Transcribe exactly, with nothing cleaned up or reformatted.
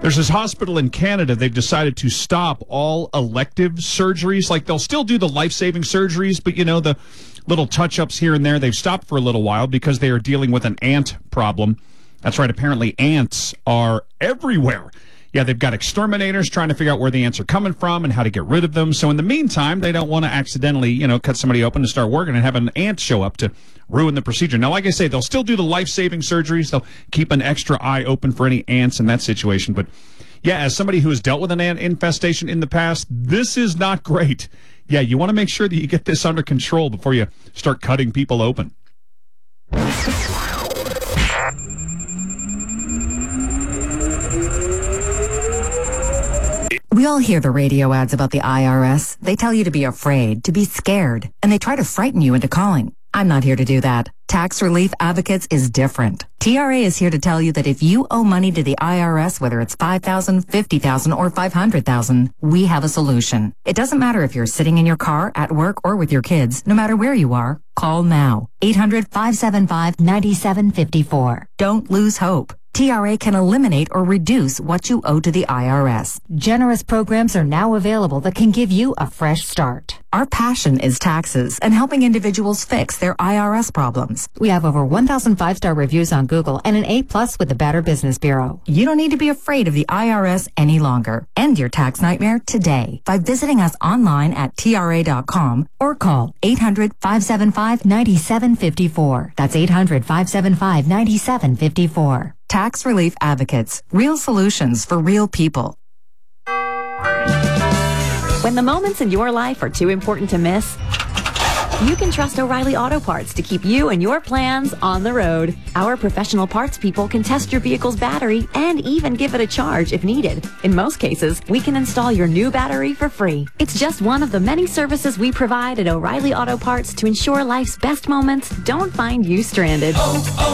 There's this hospital in Canada. They've decided to stop all elective surgeries. Like, they'll still do the life-saving surgeries, but, you know, the little touch-ups here and there, they've stopped for a little while because they are dealing with an ant problem. That's right. Apparently, ants are everywhere. Yeah, they've got exterminators trying to figure out where the ants are coming from and how to get rid of them. So in the meantime, they don't want to accidentally, you know, cut somebody open to start working and have an ant show up to ruin the procedure. Now, like I say, they'll still do the life-saving surgeries. They'll keep an extra eye open for any ants in that situation. But yeah, as somebody who has dealt with an ant infestation in the past, this is not great. Yeah, you want to make sure that you get this under control before you start cutting people open. We all hear the radio ads about the I R S. They tell you to be afraid, to be scared, and they try to frighten you into calling. I'm not here to do that. Tax Relief Advocates is different. T R A is here to tell you that if you owe money to the I R S, whether it's five thousand dollars, fifty thousand dollars, or five hundred thousand dollars, we have a solution. It doesn't matter if you're sitting in your car, at work, or with your kids. No matter where you are, call now. eight hundred, five seven five, nine seven five four. Don't lose hope. T R A can eliminate or reduce what you owe to the I R S. Generous programs are now available that can give you a fresh start. Our passion is taxes and helping individuals fix their I R S problems. We have over one thousand five-star reviews on Google and an A plus with the Better Business Bureau. You don't need to be afraid of the I R S any longer. End your tax nightmare today by visiting us online at T R A dot com or call eight hundred, five seven five, nine seven five four. That's eight hundred, five seven five, nine seven five four. Tax Relief Advocates. Real solutions for real people. When the moments in your life are too important to miss, you can trust O'Reilly Auto Parts to keep you and your plans on the road. Our professional parts people can test your vehicle's battery and even give it a charge if needed. In most cases, we can install your new battery for free. It's just one of the many services we provide at O'Reilly Auto Parts to ensure life's best moments don't find you stranded. Oh, oh.